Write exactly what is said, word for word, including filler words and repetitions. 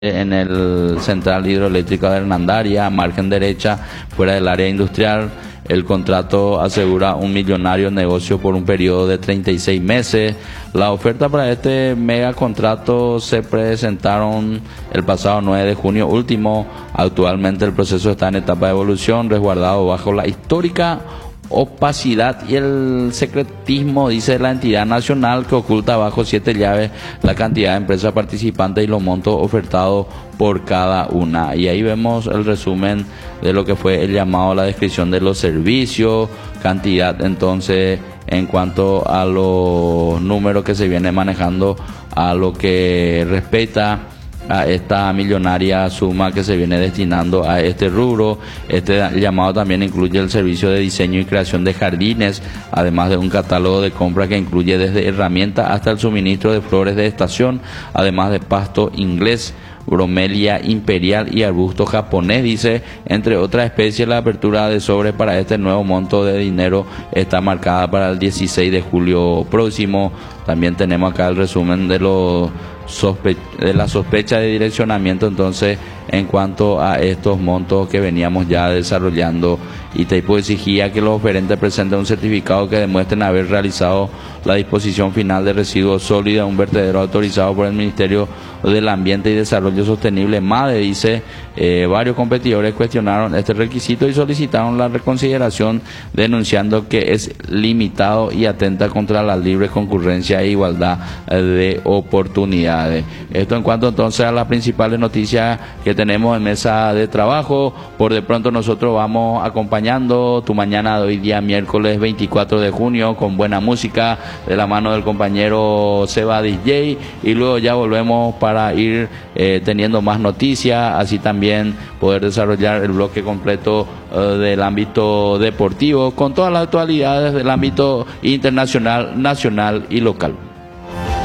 en el central hidroeléctrico de Hernandaria, margen derecha, fuera del área industrial. El contrato asegura un millonario negocio por un periodo de treinta y seis meses. La oferta para este mega contrato se presentaron el pasado nueve de junio último. Actualmente el proceso está en etapa de evolución, resguardado bajo la histórica opacidad y el secretismo, dice la entidad nacional, que oculta bajo siete llaves la cantidad de empresas participantes y los montos ofertados por cada una. Y ahí vemos el resumen de lo que fue el llamado a la descripción de los servicios, cantidad entonces en cuanto a los números que se viene manejando a lo que respecta a esta millonaria suma que se viene destinando a este rubro. Este llamado también incluye el servicio de diseño y creación de jardines, además de un catálogo de compra que incluye desde herramientas hasta el suministro de flores de estación, además de pasto inglés, bromelia imperial y arbusto japonés, dice, entre otras especies. La apertura de sobres para este nuevo monto de dinero está marcada para el dieciséis de julio próximo. También tenemos acá el resumen de los Sospe de la sospecha de direccionamiento entonces en cuanto a estos montos que veníamos ya desarrollando. Y Itaipu exigía que los oferentes presenten un certificado que demuestren haber realizado la disposición final de residuos sólidos, un vertedero autorizado por el Ministerio del Ambiente y Desarrollo Sostenible, MADE, dice. Eh, varios competidores cuestionaron este requisito y solicitaron la reconsideración, denunciando que es limitado y atenta contra la libre concurrencia e igualdad de oportunidades. Esto en cuanto entonces a las principales noticias que tenemos en mesa de trabajo. Por de pronto nosotros vamos acompañando tu mañana de hoy día miércoles veinticuatro de junio con buena música de la mano del compañero Seba D J, y luego ya volvemos para ir eh, teniendo más noticias, así también poder desarrollar el bloque completo eh, del ámbito deportivo con todas las actualidades del ámbito internacional, nacional y local.